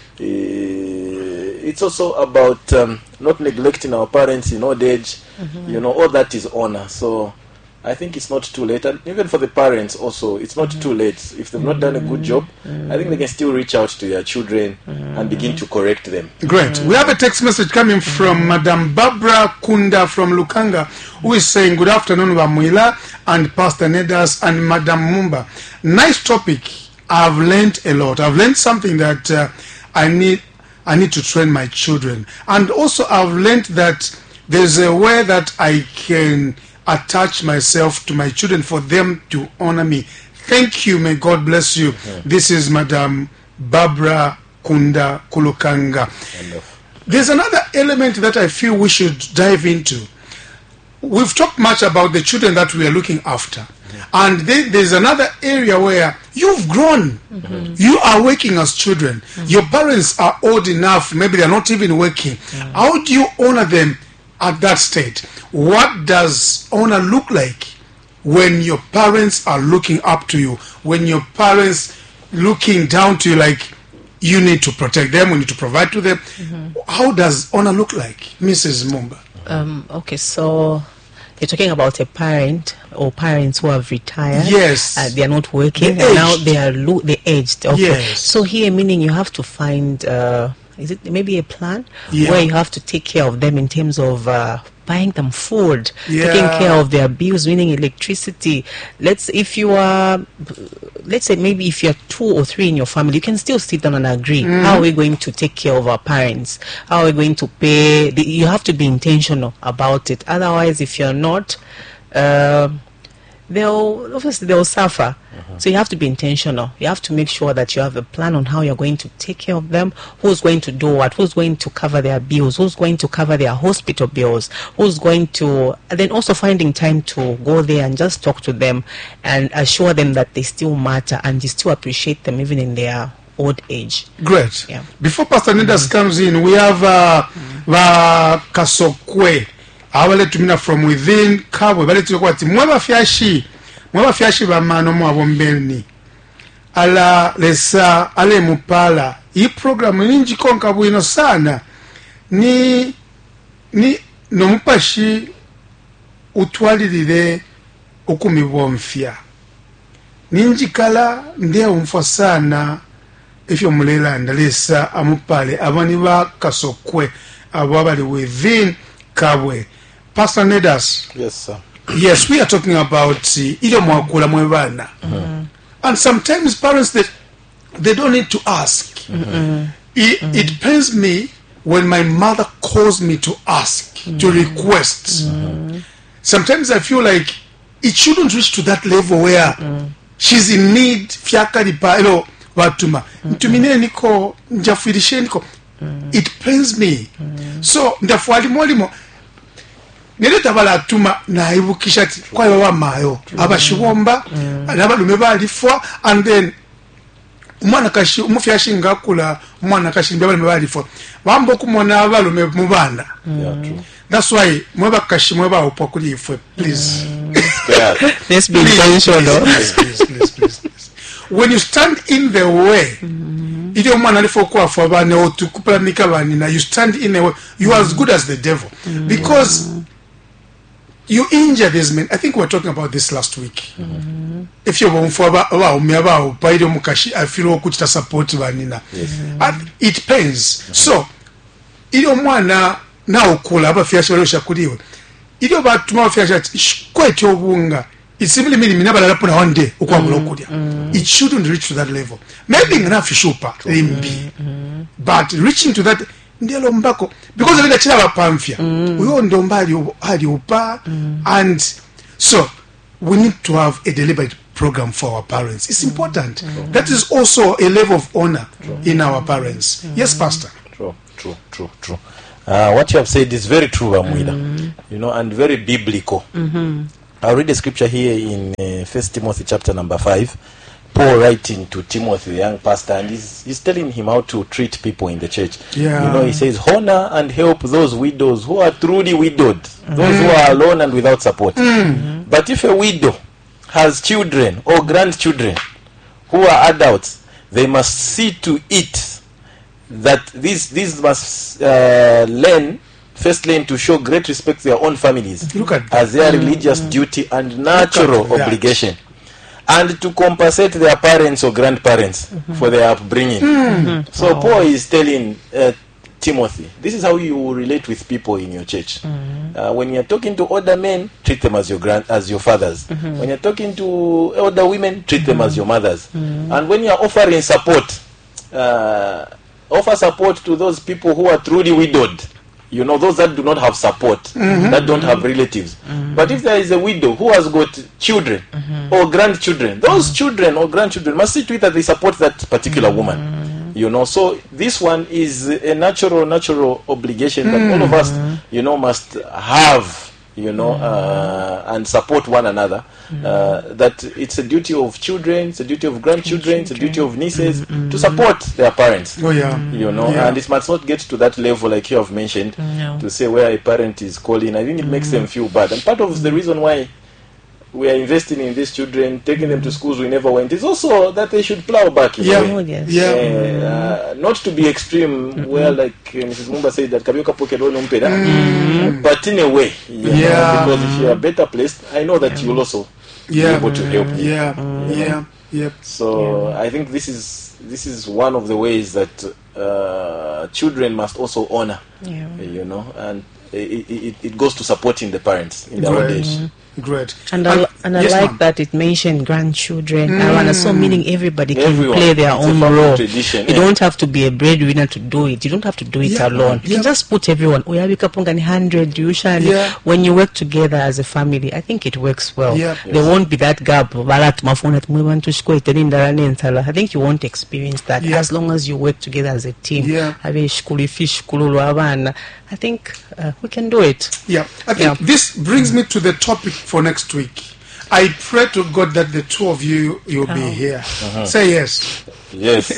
Uh, it's also about um, not neglecting our parents in old age. You know, all that is honor. So I think it's not too late, and even for the parents also, it's not too late. If they've not done a good job, I think they can still reach out to their children and begin to correct them. Great. We have a text message coming from Madam Barbara Kunda from Lukanga, who is saying, good afternoon, Wamuila and Pastor Nedas and Madam Mumba. Nice topic. I've learned a lot. I've learned something that uh, I need I need to train my children. And also I've learned that there's a way that I can attach myself to my children for them to honor me. Thank you. May God bless you. Mm-hmm. This is Madam Barbara Kunda Kulukanga. There's another element that I feel we should dive into. We've talked much about the children that we are looking after. Mm-hmm. And then there's another area where you've grown. Mm-hmm. You are working as children. Mm-hmm. Your parents are old enough. Maybe they're not even working. Mm-hmm. How do you honor them at that state? What does honor look like when your parents are looking up to you, when your parents looking down to you, like you need to protect them, we need to provide to them? Mm-hmm. How does honor look like, Missus Mumba? Um, okay, so you're talking about a parent or parents who have retired. Yes. Uh, they are not working. They're And now aged. they are lo- they aged. Okay. Yes. So here, meaning you have to find, uh, is it maybe a plan Yeah. where you have to take care of them in terms of uh, buying them food, Yeah. taking care of their bills, meaning electricity. Let's if you are, let's say maybe if you're two or three in your family, you can still sit down and agree. Mm-hmm. How are we going to take care of our parents? How are we going to pay? The, you have to be intentional about it. Otherwise, if you're not, uh, they'll obviously they'll suffer. Uh-huh. So you have to be intentional. You have to make sure that you have a plan on how you're going to take care of them. Who's going to do what? Who's going to cover their bills? Who's going to cover their hospital bills? Who's going to? And then also finding time to go there and just talk to them and assure them that they still matter and you still appreciate them even in their old age. Great. Yeah. Before Pastor Nedas comes in, we have uh, va Kasokwe. Awaletumina from within Kabwe. Baletu kwa ti mweba fiashi. Mweba fiashi ba mano mwa bombeni. Ala lesa ale mupala. Hii program ninji konka bwino sana. Ni ni nomupashi utwalirire ukumibomfya. Ninji kala ndiye umfwa sana. Ifyo mulela ndalesa amupale abani ba Kasokwe ababali within Kabwe. Pastor Nedas. Yes, sir. Yes, we are talking about ile mwakula mwebana. And sometimes parents they they don't need to ask. Mm-hmm. It, mm-hmm. it pains me when my mother calls me to ask, mm-hmm. to request. Mm-hmm. Sometimes I feel like it shouldn't reach to that level where mm-hmm. she's in need. Fiaka lipa elo watuma. Ntumine niko njafirishe niko. It pains me. Mm-hmm. So ndafuali mwalimo. Nileta bala tuma na ibukisha kwa baba mayo abashibomba n'abalume balifwa, and then umwana kashi umufyashi ngakula umwana kashi balume balifwa bambo kumona abalume mubana. That's why mweba kashi mweba opokuli ifwe, please. Yeah. Let's be intentional. Please, please, please, please, please. When you stand in the way, ile umwana alifwa kwa fwa bane otukupala mikabani na you stand in the way, you are as good as the devil, because you injure these men. I think we were talking about this last week. Mm-hmm. If you want for about mukashi, I feel okuchita support banina. And it pains. Mm-hmm. So ili omwana na okula abafyasha balosha kuliwe ili obatuma abafyasha kwete obunga isimili mili minabala lapuna one day ukwabula okulia. It shouldn't reach to that level. Maybe enough shupa limbi, but reaching to that ndielo mbako because of the chila wapamfia uyo ndomba hali upa. And so we need to have a deliberate program for our parents. It's important. That is also a level of honor in our parents. Yes, Pastor. True, true, true, true. Uh, what you have said is very true, Amwida. Mm-hmm. You know, and very biblical. Mm-hmm. I'll read a scripture here in uh, First Timothy chapter number five. Paul writing to Timothy, the young pastor, and he's, he's telling him how to treat people in the church. Yeah. You know, he says, honor and help those widows who are truly widowed, mm-hmm. those who are alone and without support. Mm-hmm. But if a widow has children or grandchildren who are adults, they must see to it that these these must uh, learn first learn to show great respect to their own families Look at as their mm-hmm. religious duty and natural obligation, and to compensate their parents or grandparents mm-hmm. for their upbringing. Mm-hmm. So wow. Paul is telling uh, Timothy, this is how you relate with people in your church. Mm-hmm. Uh, when you're talking to older men, treat them as your grand, as your fathers. Mm-hmm. When you're talking to elder women, treat mm-hmm. them as your mothers. Mm-hmm. And when you're offering support, uh, offer support to those people who are truly widowed. You know, those that do not have support, mm-hmm. that don't have relatives. Mm-hmm. But if there is a widow who has got children mm-hmm. or grandchildren, those mm-hmm. children or grandchildren must see to it that they support that particular mm-hmm. woman. You know, so this one is a natural, natural obligation mm-hmm. that all of us, you know, must have, you know, mm-hmm. uh, and support one another. Mm-hmm. Uh, that it's a duty of children, it's a duty of grandchildren, it's a duty of nieces mm-hmm. to support their parents. Oh yeah, you know, yeah. and it must not get to that level like you have mentioned no. to say where a parent is calling. I think it mm-hmm. makes them feel bad, and part of the reason why we are investing in these children, taking them to schools we never went, is also that they should plow back. Yeah, oh, yes. yeah. Uh, uh, not to be extreme, mm-hmm. where like uh, Missus Mumba said that Kabioka poke don't umpeda, mm-hmm. but in a way, you yeah, know, because if you are better placed, I know that you will also yeah. be able to help. Yeah, mm-hmm. yeah, yeah. So yeah. I think this is this is one of the ways that uh, children must also honor. Yeah. You know, and it, it, it goes to supporting the parents in their old age. Mm-hmm. Great. And I, and I yes, like ma'am. that it mentioned grandchildren. Mm. I so meaning everybody can Everyone. play their it's own role. Tradition, you yeah. don't have to be a breadwinner to do it. You don't have to do it yeah. alone. You yeah. can just put everyone. hundred usually yeah. when you work together as a family. I think it works well. Yeah. Yes. There won't be that gap. I think you won't experience that yeah. as long as you work together as a team. Yeah. I think uh, we can do it. Yeah. I think yeah. this brings me to the topic for next week. I pray to God that the two of you you'll oh. be here. Uh-huh. Say yes. Yes.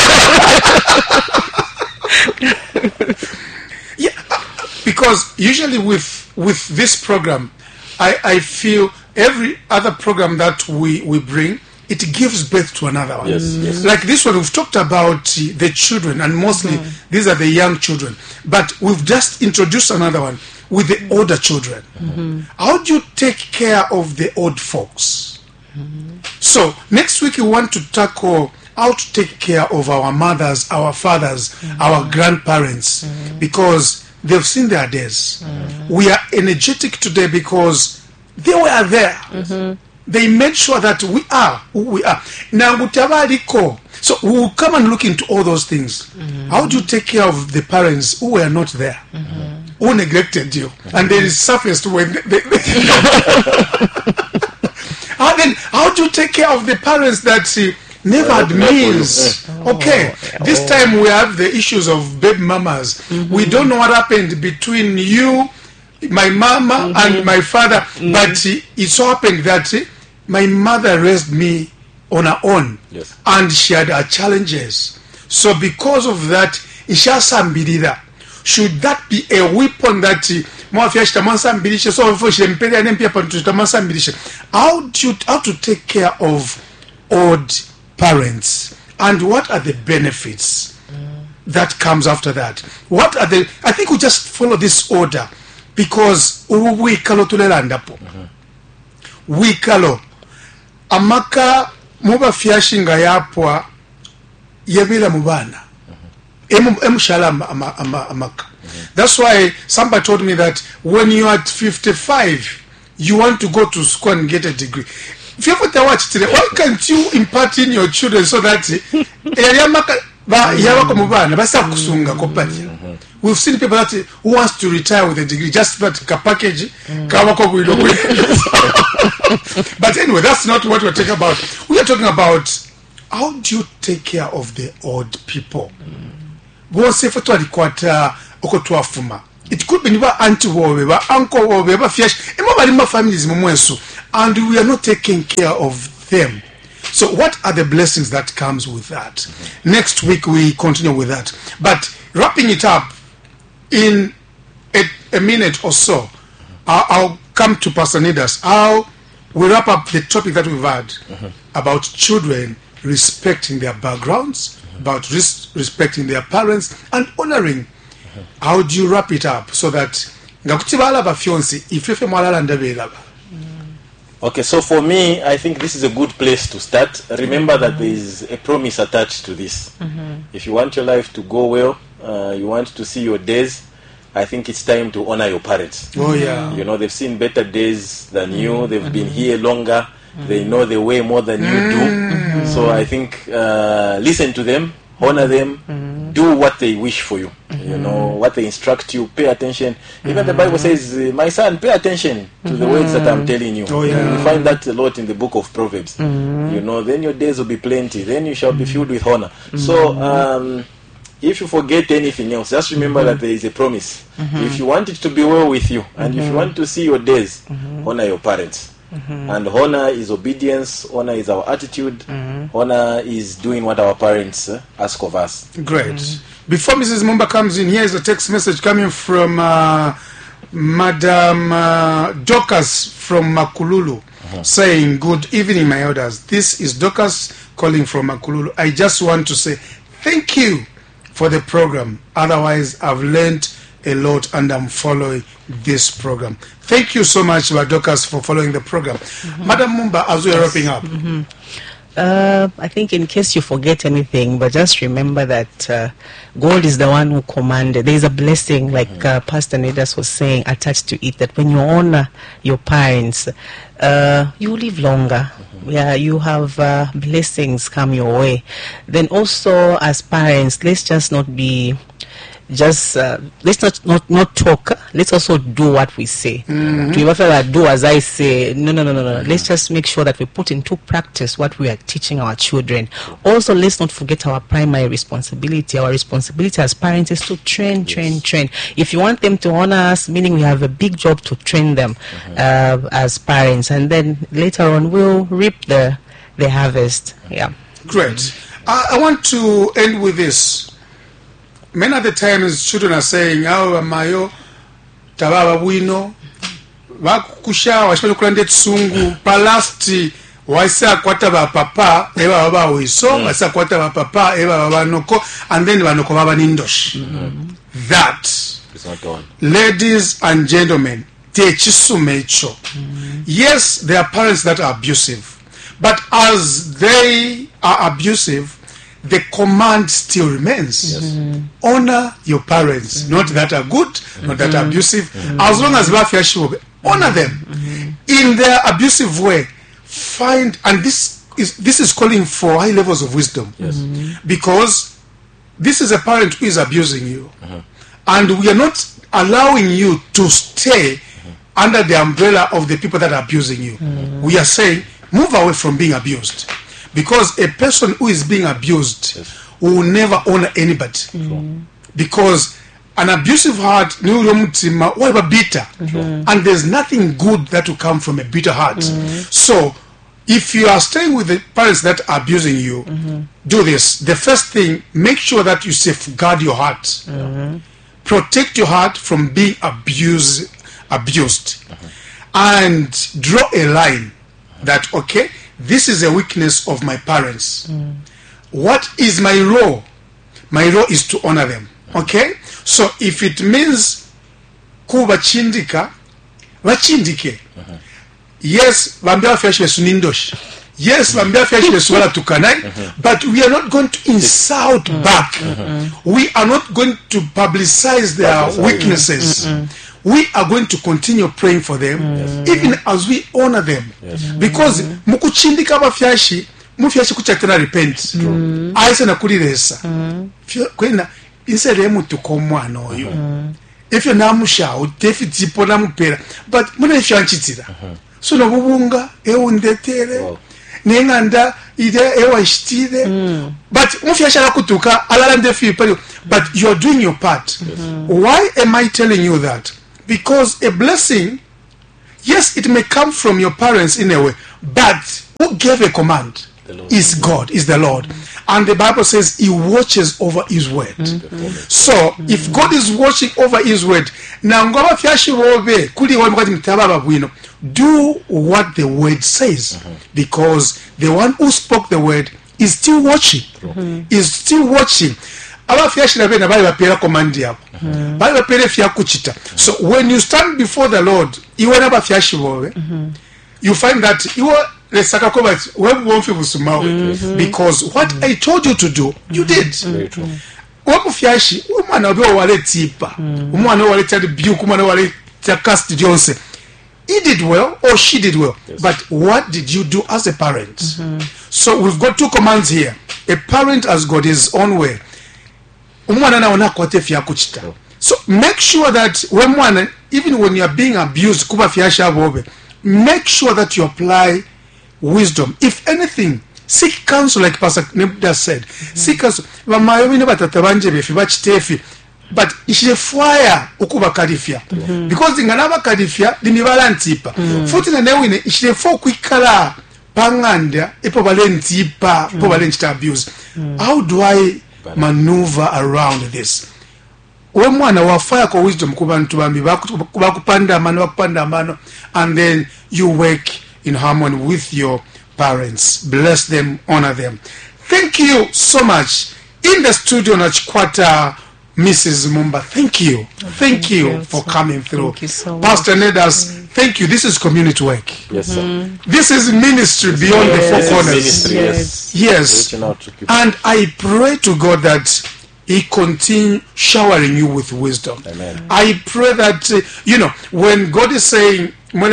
Yeah, because usually with with this program, I I feel every other program that we we bring, it gives birth to another one. Yes, yes. Like this one, we've talked about the children, and mostly mm-hmm. these are the young children. But we've just introduced another one with the older children. Mm-hmm. How do you take care of the old folks? Mm-hmm. So next week we want to tackle how to take care of our mothers, our fathers, mm-hmm. our grandparents, mm-hmm. because they've seen their days. Mm-hmm. We are energetic today because they were there. Mm-hmm. They made sure that we are who we are. Now, so we will come and look into all those things. Mm-hmm. How do you take care of the parents who were not there, mm-hmm. who neglected you, mm-hmm. and they surfaced when they, they, they how then? How do you take care of the parents that uh, never had meals? Oh, okay, oh. This time we have the issues of baby mamas. Mm-hmm. We don't know what happened between you, my mama, mm-hmm. and my father, mm-hmm. but uh, it so happened that uh, my mother raised me on her own, yes. and she had her challenges. So because of that, should that be a weapon that how do you how to take care of old parents, and what are the benefits mm. that comes after that? What are the I think we just follow this order, because we kalo tulelandapo we kalo amaka muba fyashinga yapwa yebila mubana emu emu shalama amaka Mm-hmm. That's why somebody told me that when you are at fifty-five, you want to go to school and get a degree. If you ever watch today, why can't you impart in your children so that we've seen people that who wants to retire with a degree, just that package. Mm. But anyway, that's not what we're talking about. We are talking about how do you take care of the old people. Mm. It could be never auntie or uncle or fish, families, and we are not taking care of them. So what are the blessings that comes with that? Mm-hmm. Next week we continue with that. But wrapping it up in a, a minute or so, I'll, I'll come to Pastor Nidas. How we wrap up the topic that we've had mm-hmm. about children respecting their backgrounds, mm-hmm. about res- respecting their parents, and honoring. Mm-hmm. How do you wrap it up so that okay, so for me, I think this is a good place to start. Remember mm-hmm. that there is a promise attached to this. Mm-hmm. If you want your life to go well, uh, you want to see your days, I think it's time to honor your parents. Oh yeah. You know, they've seen better days than mm-hmm. you. They've mm-hmm. been here longer. Mm-hmm. They know the way more than you do. Mm-hmm. So I think uh, listen to them, honor them, mm-hmm. do what they wish for you. Mm-hmm. You know, what they instruct you, pay attention. Even mm-hmm. the Bible says, my son, pay attention to mm-hmm. the words that I'm telling you. Oh, yeah. You find that a lot in the book of Proverbs. Mm-hmm. You know, then your days will be plenty. Then you shall be filled with honor. Mm-hmm. So, um, if you forget anything else, just remember mm-hmm. that there is a promise. Mm-hmm. If you want it to be well with you, and mm-hmm. if you want to see your days, mm-hmm. honor your parents. Mm-hmm. And honor is obedience, honor is our attitude, mm-hmm. honor is doing what our parents uh, ask of us. Great. Mm-hmm. Before Missus Mumba comes in, here is a text message coming from uh, Madam uh, Dorcas from Makululu, uh-huh. saying, good evening, my elders. This is Dorcas calling from Makululu. I just want to say thank you for the program. Otherwise, I've learned a lot and I'm following this program. Thank you so much, Dorcas, for following the program. Mm-hmm. Madam Mumba, as we are yes. wrapping up. Mm-hmm. Uh, I think in case you forget anything, but just remember that uh, God is the one who commanded. There is a blessing, like uh, Pastor Nidas was saying, attached to it, that when you honor your parents, uh, you live longer. Mm-hmm. Yeah, you have uh, blessings come your way. Then also, as parents, let's just not be just uh, let's not, not not talk. Let's also do what we say. Mm-hmm. Do you ever do as I say? No, no, no, no, no. Mm-hmm. Let's just make sure that we put into practice what we are teaching our children. Also, let's not forget our primary responsibility. Our responsibility as parents is to train, yes. train, train. If you want them to honor us, meaning we have a big job to train them mm-hmm. uh, as parents, and then later on we'll reap the the harvest. Yeah. Great. I, I want to end with this. Many of the times children are saying, "Oh, mayo, tababa wino, wakusha, washpele kulande tsungu, palasti, waisa kwata ba papa, eba baba wiso, waisa kwata ba papa, eba baba noko, and then banoko baba nindosh." Mm-hmm. That, it's not done. Ladies and gentlemen, techisumecho. Mm-hmm. Yes, there are parents that are abusive, but as they are abusive, the command still remains. Yes. Mm-hmm. Honor your parents, mm-hmm. not that are good, mm-hmm. not that are abusive. Mm-hmm. As long as mm-hmm. honor them mm-hmm. in their abusive way. Find, and this is this is calling for high levels of wisdom, yes. mm-hmm. because this is a parent who is abusing you, mm-hmm. and we are not allowing you to stay mm-hmm. under the umbrella of the people that are abusing you. Mm-hmm. We are saying, move away from being abused. Because a person who is being abused yes. will never honor anybody. Mm-hmm. Because an abusive heart, mm-hmm. and there's nothing good that will come from a bitter heart. Mm-hmm. So, if you are staying with the parents that are abusing you, mm-hmm. do this. The first thing, make sure that you safeguard your heart. Mm-hmm. Protect your heart from being abused, abused. Mm-hmm. And draw a line that, okay, this is a weakness of my parents. Mm. What is my role? My role is to honor them. Okay? So if it means kuba chindika, wachindike. Uh-huh. Yes, bambia fresh besunindosh. Yes, Mambia Fiashi Swala to Kanai, but we are not going to insult back. We are not going to publicize their weaknesses. We are going to continue praying for them, yes. even as we honor them. Yes. Because mukuchindika ba Fiashi, mu Fiashi kuchakana repent. Aisa na kuliresa. Kwena instead emu tukomwana oyo. If you namusha utefi po namupera, but muna fianchitira. So no bubunga e undetere. Nenganda ide ewa ishtide mm. but mufyashala kutuka alalande fipa, but you're doing your part. Mm-hmm. Why am I telling you that? Because a blessing, yes, it may come from your parents in a way, but who gave a command is God, is the Lord. Mm-hmm. And the Bible says he watches over his word. Mm-hmm. So mm-hmm. if God is watching over his word, do what the word says, mm-hmm. because the one who spoke the word is still watching. Mm-hmm. Is still watching. Mm-hmm. So when you stand before the Lord, mm-hmm. you find that you are mm-hmm. because what mm-hmm. I told you to do, you did. Mm-hmm. He did well or she did well. Yes. But what did you do as a parent? Mm-hmm. So we've got two commands here. A parent has got his own way. So make sure that when even when you are being abused, make sure that you apply wisdom. If anything, seek counsel, like Pastor Nebda said. Mm-hmm. Seek counsel. But ishe fire ukuba kadifia mm-hmm. because inganaba kadifia dinibala ntipa mm-hmm. futi na newine ishe fo kwikala panganda ipo bale ntipa mm-hmm. ipo bale nchita abuse. Mm-hmm. How do I maneuver around this? We mwana wa fire kwa wisdom kuba ntubambi bakupanda amano bakupanda amano, and then you work in harmony with your parents. Bless them, honor them. Thank you so much. In the studio na Chikwata, Missus Mumba, thank you. Thank, thank you, you for so, coming through. Thank you so Pastor much. Nedas, mm. thank you. This is community work. Yes, sir. Mm. This is ministry beyond yes. the four corners. Ministry, yes. Yes. yes. And I pray to God that he continue showering you with wisdom. Amen. I pray that, uh, you know, when God is saying, God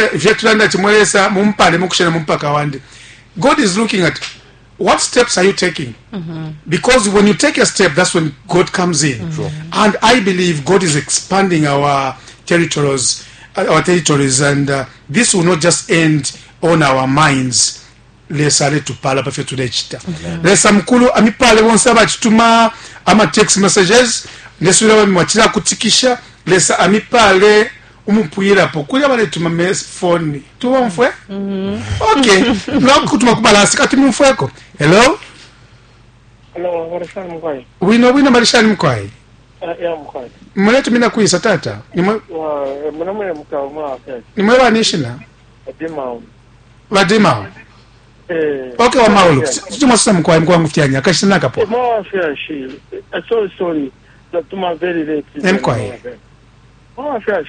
is looking at what steps are you taking? Mm-hmm. Because when you take a step, that's when God comes in. Mm-hmm. And I believe God is expanding our territories, our territories, and uh, this will not just end on our minds. Lesale tupala pafe tudechita. Lesa mkulu amipale wonsaba chituma ama text messages. Nesula wa mwachila kutikisha. Lesa amipale umupuyira po kulia wale tuma phone tuwa mfwe mm-hmm. Okay no kutuma kubalansi kati mfweko. Hello hello Marishani Mkwai wino wino Marishani Mkwai uh, ya Mkwai mletu mina kuisa tata nimwe wa mwana mwe mkao mwa nimwe wa nishina Vadimao Vadimao eh okay wa maulu chuma sasa Mkwai Mkwai mfutianya kashina kapo eh mwa fiashi sorry sorry that tuma very late Mkwai mwa fiashi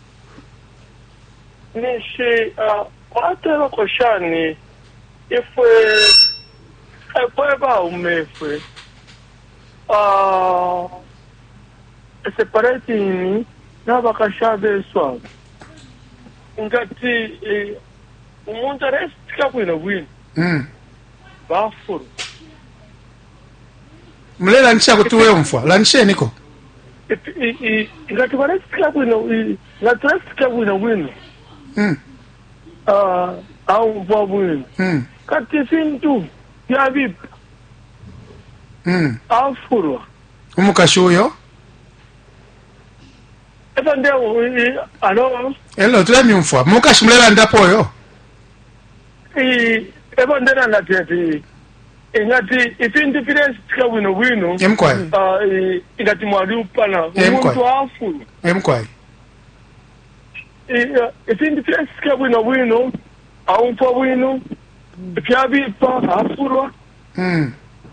nishi uh watela koshani ifwe epweba umefwe uh separating nabakashabe swa ngati umuntu restika kwina win mm bafuru mlela ncha kutuwe mfwa lanshe niko ngati restika kwina ngati restika kwina win mm ah au vabwini mm kati fintu ya bip mm afurwa umukashuyo eba ndewo alo hello tulami mfwa mukashimlela ndapoyo i eba ndena na tete ingati ifintu fire sika wino wino emkwai ah ingati mwali upana umuntu afurwa emkwai ifintu fire sika wino wino au mfwa wino Piabipa afurwa. Hmm.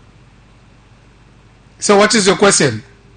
So what is your question?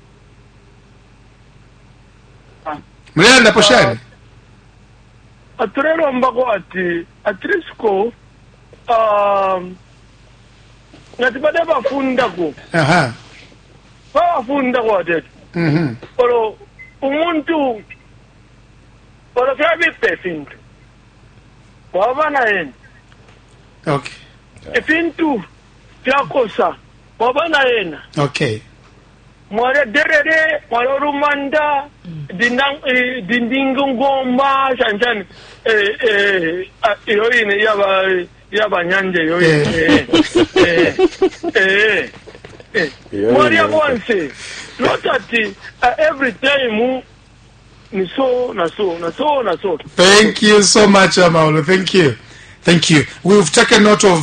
Ah. Mlela poshani. Atrero mbako ati atrisco ah um ngathi bade bafunda ku aha bafunda kodwa mhm olo umuntu olo sabi pesinto wabana yena okay ifintu yakosa wabana yena okay mwale derere mwale rumanda dindang dindingo ngoma chanchani eh eh iyo ine yaba yaba nyanje yo eh eh eh eh mwale yabonse not at every time ni so na so na so na so. Thank you so much, Amaulo. Thank you. Thank you. We've taken note of